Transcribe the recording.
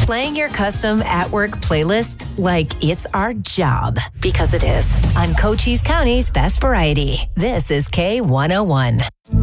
Playing your custom at-work playlist like it's our job, because it is. On Cochise County's Best Variety, this is K101.